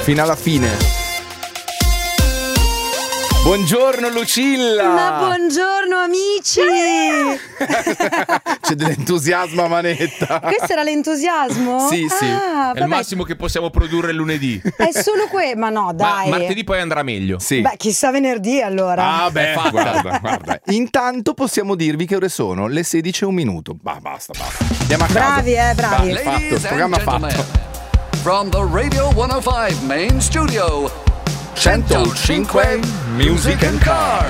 fino alla fine. Buongiorno Lucilla! Ma buongiorno amici! C'è dell'entusiasmo a manetta. Questo era l'entusiasmo? Sì, sì. È il massimo che possiamo produrre il lunedì. È solo ma no, dai. Ma martedì poi andrà meglio. Sì. Beh, chissà venerdì allora. Ah, beh, guarda. Intanto possiamo dirvi che ore sono le 16:01. Basta. Andiamo a casa. Bravi. Fatto, il programma fatto. From the Radio 105 main studio, 105 Music and Car.